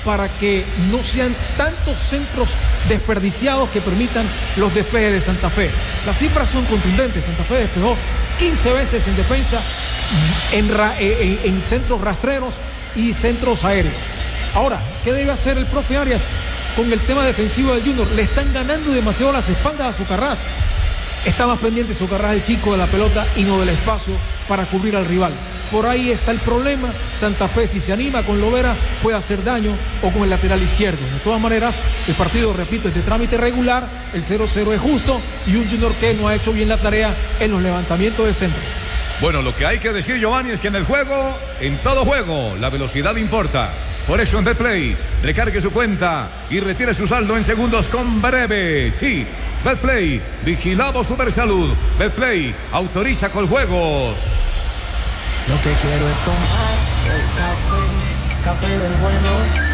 para que no sean tantos centros desperdiciados que permitan los despejes de Santa Fe. Las cifras son contundentes. Santa Fe despejó 15 veces en defensa, en centros rastreros y centros aéreos. Ahora, ¿qué debe hacer el profe Arias con el tema defensivo del Junior? Le están ganando demasiado las espaldas a Socarrás. Está más pendiente Socarrás, el chico, de la pelota y no del espacio para cubrir al rival. Por ahí está el problema. Santa Fe, si se anima con Lovera, puede hacer daño, o con el lateral izquierdo. De todas maneras, el partido, repito, es de trámite regular, el 0-0 es justo, y un Junior que no ha hecho bien la tarea en los levantamientos de centro. Bueno, lo que hay que decir, Giovanni, es que en el juego, en todo juego, la velocidad importa. Por eso en Betplay, recargue su cuenta y retire su saldo en segundos con Breve. Sí, Betplay, vigilamos Supersalud. Betplay, autoriza con juegos. Lo que quiero es tomar el café del bueno.